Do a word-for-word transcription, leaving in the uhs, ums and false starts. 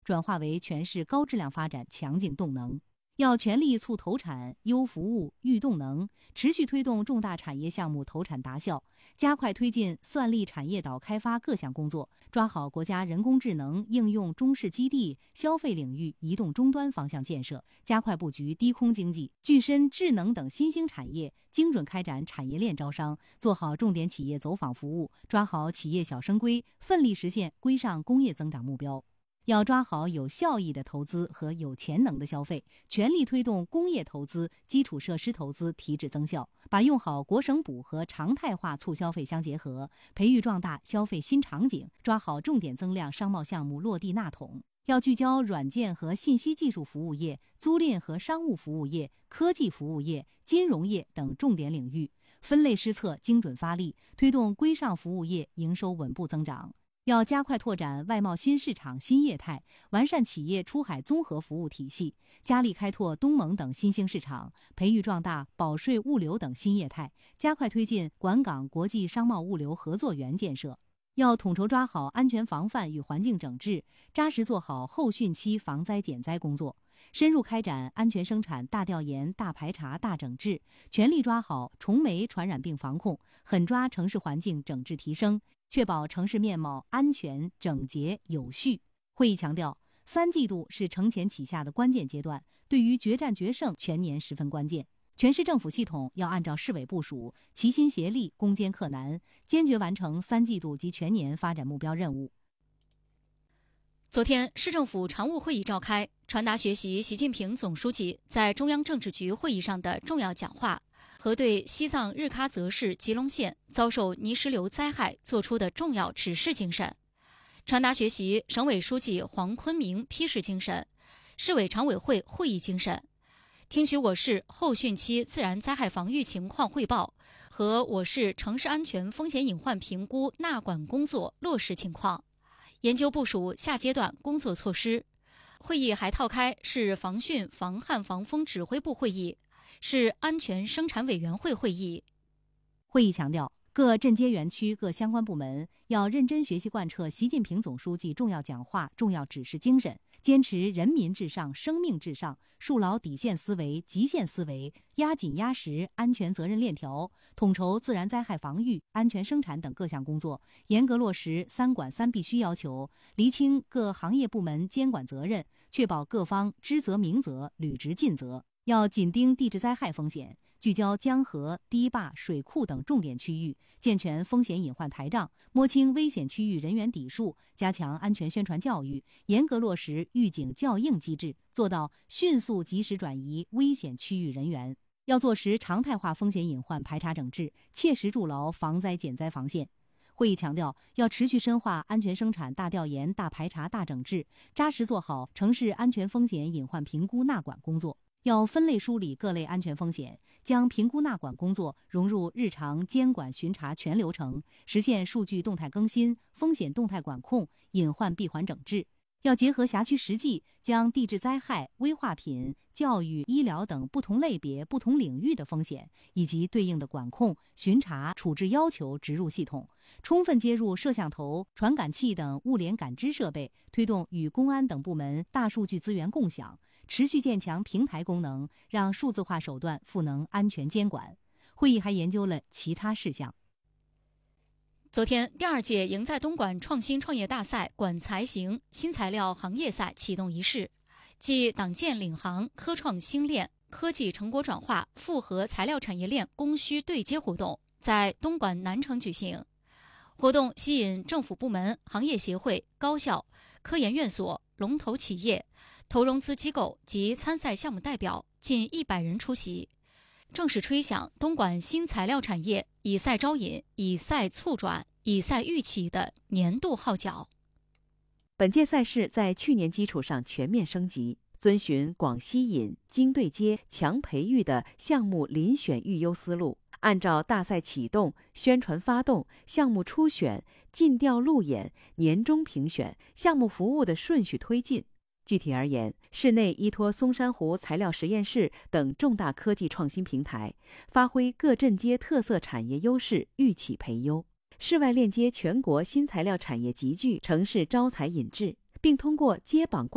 转化为全市高质量发展强劲动能。要全力促投产、优服务、育动能，持续推动重大产业项目投产达效，加快推进算力产业岛开发各项工作，抓好国家人工智能应用中试基地、消费领域移动终端方向建设，加快布局低空经济、具身智能等新兴产业，精准开展产业链招商，做好重点企业走访服务，抓好企业小生规，奋力实现规上工业增长目标。要抓好有效益的投资和有潜能的消费，全力推动工业投资、基础设施投资提质增效，把用好国省补和常态化促消费相结合，培育壮大消费新场景，抓好重点增量商贸项目落地纳统。要聚焦软件和信息技术服务业、租赁和商务服务业、科技服务业、金融业等重点领域，分类施策，精准发力，推动规上服务业营收稳步增长。要加快拓展外贸新市场新业态，完善企业出海综合服务体系，加力开拓东盟等新兴市场，培育壮大保税物流等新业态，加快推进广港国际商贸物流合作园建设。要统筹抓好安全防范与环境整治，扎实做好后汛期防灾减灾工作，深入开展安全生产大调研、大排查、大整治，全力抓好虫媒传染病防控，狠抓城市环境整治提升，确保城市面貌安全、整洁、有序。会议强调，三季度是承前启下的关键阶段，对于决战决胜全年十分关键。全市政府系统要按照市委部署，齐心协力，攻坚克难，坚决完成三季度及全年发展目标任务。 昨天，市政府常务会议召开，传达学习习近平总书记在中央政治局会议上的重要讲话和对西藏日喀则市吉隆县遭受泥石流灾害作出的重要指示精神，传达学习省委书记黄坤明批示精神、市委常委会会议精神，听取我市后汛期自然灾害防御情况汇报和我市城市安全风险隐患评估纳管工作落实情况，研究部署下阶段工作措施。会议还召开市防汛防旱防风指挥部会议、市安全生产委员会会议。 会议强调，各镇街园区各相关部门要认真学习贯彻习近平总书记重要讲话、重要指示精神，坚持人民至上、生命至上，树牢底线思维、极限思维，压紧压实安全责任链条，统筹自然灾害防御、安全生产等各项工作，严格落实三管三必须要求，厘清各行业部门监管责任，确保各方知责明责、履职尽责。要紧盯地质灾害风险，聚焦江河、堤坝、水库等重点区域，健全风险隐患台账，摸清危险区域人员底数，加强安全宣传教育，严格落实预警校应机制，做到迅速及时转移危险区域人员。要做实常态化风险隐患排查整治，切实筑牢防灾减灾防线。会议强调，要持续深化安全生产大调研、大排查、大整治，扎实做好城市安全风险隐患评估纳管工作。要分类梳理各类安全风险，将评估纳管工作融入日常监管巡查全流程，实现数据动态更新、风险动态管控、隐患闭环整治。要结合辖区实际，将地质灾害、危化品、教育、医疗等不同类别、不同领域的风险以及对应的管控、巡查、处置要求植入系统，充分接入摄像头、传感器等物联感知设备，推动与公安等部门大数据资源共享，持续建强平台功能，让数字化手段赋能安全监管。会议还研究了其他事项。 昨天，第二届赢在东莞创新创业大赛管材型新材料行业赛启动仪式暨党建领航科创新链科技成果转化复合材料产业链供需对接活动在东莞南城举行。活动吸引政府部门、行业协会、高校、科研院所、龙头企业、投融资机构及参赛项目代表近一百人出席，正式吹响东莞新材料产业以赛招引、以赛促转、以赛育起的年度号角。 本届赛事在去年基础上全面升级，遵循广吸引、精对接、强培育的项目遴选育优思路，按照大赛启动、宣传发动、项目初选、尽调路演、年终评选、项目服务的顺序推进。具体而言，市内依托松山湖材料实验室等重大科技创新平台，发挥各镇街特色产业优势，育起培优；市外链接全国新材料产业集聚，城市招才引智，并通过接榜